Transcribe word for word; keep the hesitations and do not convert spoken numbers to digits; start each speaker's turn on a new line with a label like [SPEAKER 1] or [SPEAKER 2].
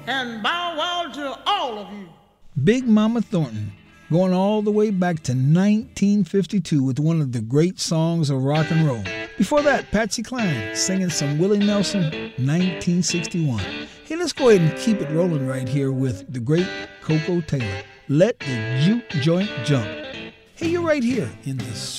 [SPEAKER 1] and bow wow to all of you.
[SPEAKER 2] Big Mama Thornton, going all the way back to nineteen fifty-two with one of the great songs of rock and roll. Before that, Patsy Cline singing some Willie Nelson, nineteen sixty-one. Hey, let's go ahead and keep it rolling right here with the great Koko Taylor. Let the Juke Joint Jump. Hey, you're right here in the